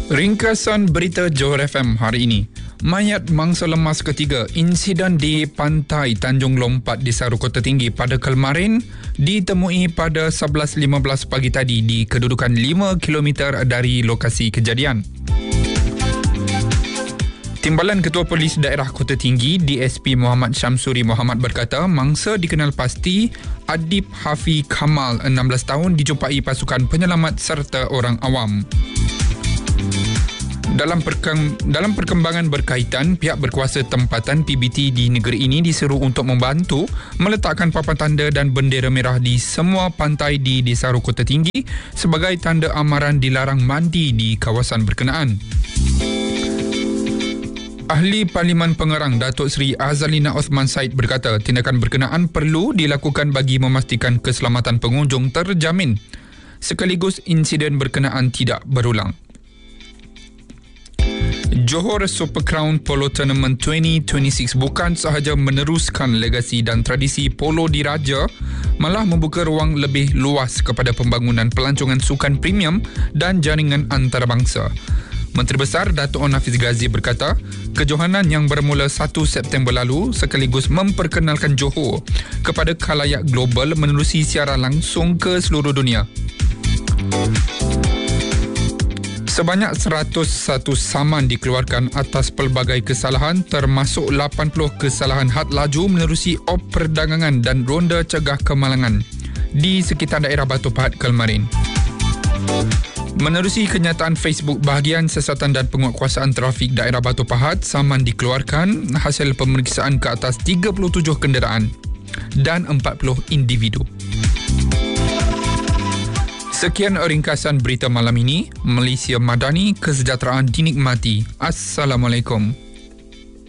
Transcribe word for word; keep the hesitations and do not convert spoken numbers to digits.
Ringkasan berita Johor F M hari ini. Mayat mangsa lemas ketiga insiden di pantai Tanjung Lompat di Saru Kota Tinggi pada kemarin ditemui pada sebelas lima belas pagi tadi di kedudukan lima kilometer dari lokasi kejadian. Timbalan Ketua Polis Daerah Kota Tinggi D S P Muhammad Syamsuri Muhammad berkata mangsa dikenal pasti Adib Hafi Kamal enam belas tahun dijumpai pasukan penyelamat serta orang awam. Dalam, perkem- dalam perkembangan berkaitan, pihak berkuasa tempatan P B T di negeri ini diseru untuk membantu meletakkan papan tanda dan bendera merah di semua pantai di Desaru Kota Tinggi sebagai tanda amaran dilarang mandi di kawasan berkenaan. Ahli Parlimen Pengerang Datuk Seri Azalina Osman Said berkata tindakan berkenaan perlu dilakukan bagi memastikan keselamatan pengunjung terjamin sekaligus insiden berkenaan tidak berulang. Johor Super Crown Polo Tournament dua ribu dua puluh enam bukan sahaja meneruskan legasi dan tradisi polo diraja, malah membuka ruang lebih luas kepada pembangunan pelancongan sukan premium dan jaringan antarabangsa. Menteri Besar Datuk Onn Hafiz Ghazi berkata, kejohanan yang bermula satu September lalu sekaligus memperkenalkan Johor kepada khalayak global menerusi siaran langsung ke seluruh dunia. Sebanyak seratus satu saman dikeluarkan atas pelbagai kesalahan termasuk lapan puluh kesalahan had laju menerusi op perdagangan dan ronda cegah kemalangan di sekitar daerah Batu Pahat Kelmarin. Menerusi kenyataan Facebook Bahagian Siasatan dan Penguatkuasaan Trafik Daerah Batu Pahat, saman dikeluarkan hasil pemeriksaan ke atas tiga puluh tujuh kenderaan dan empat puluh individu. Sekian ringkasan berita malam ini. Malaysia Madani, kesejahteraan dinikmati. Assalamualaikum.